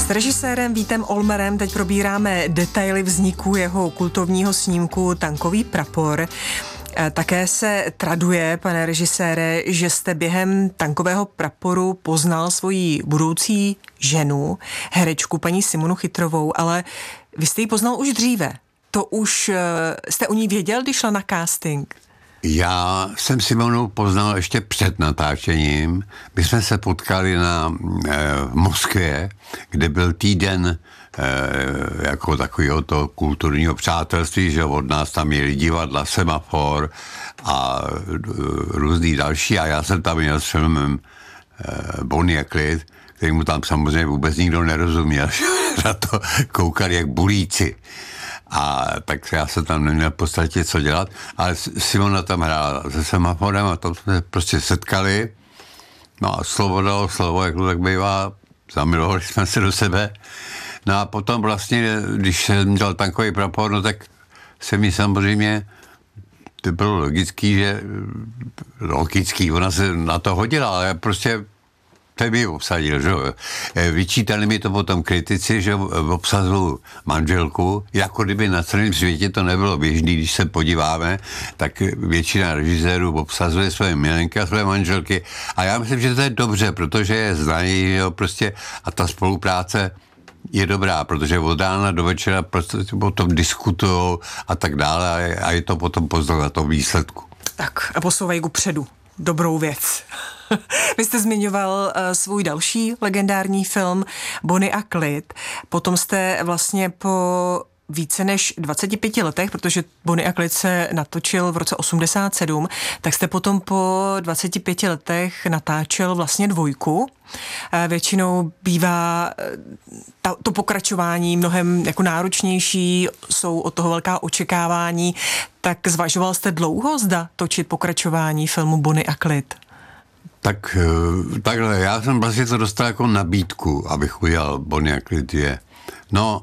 S režisérem Vítem Olmerem teď probíráme detaily vzniku jeho kultovního snímku Tankový prapor. Také se traduje, pane režisére, že jste během Tankového praporu poznal svoji budoucí ženu, herečku paní Simonu Chytrovou, ale vy jste ji poznal už dříve. To už jste o ní věděl, když šla na casting? Já jsem Simonu poznal ještě před natáčením. My jsme se potkali v Moskvě, kde byl týden jako takového to kulturního přátelství, že od nás tam měli divadla, Semafor a různý další. A já jsem tam měl s filmem Bonnie a Clyde, kterému tam samozřejmě vůbec nikdo nerozuměl. Na to koukali jak bulíci. A tak já se tam neměl v podstatě co dělat, ale Simona tam hrála se Semaforem a tam jsme se prostě setkali. No a slovo dalo slovo, jak to tak bývá, zamilovali jsme se do sebe. No a potom vlastně, když jsem dělal Tankový prapor, no tak se mi samozřejmě, to bylo logický, ona se na to hodila, ale prostě to mi obsadil, že jo. Vyčítali mi to potom kritici, že obsazuju manželku, jako kdyby na celém světě to nebylo běžný, když se podíváme, tak většina režisérů obsazuje své milenky a své manželky a já myslím, že to je dobře, protože je znají, jo, prostě a ta spolupráce je dobrá, protože od rána do večera prostě o tom diskutujou a tak dále a je to potom poznat na tom výsledku. Tak a posouvají kupředu. Dobrou věc. Vy jste zmiňoval svůj další legendární film Bonnie a Clyde. Potom jste vlastně po více než 25 letech, protože Bonnie a Clyde se natočil v roce 87, tak jste potom po 25 letech natáčel vlastně dvojku. Většinou bývá to pokračování mnohem jako náročnější, jsou od toho velká očekávání. Tak zvažoval jste dlouho, zda točit pokračování filmu Bonnie a Clyde? Tak takhle, já jsem vlastně to dostal jako nabídku, abych udělal Bonnie a Clyde 2. No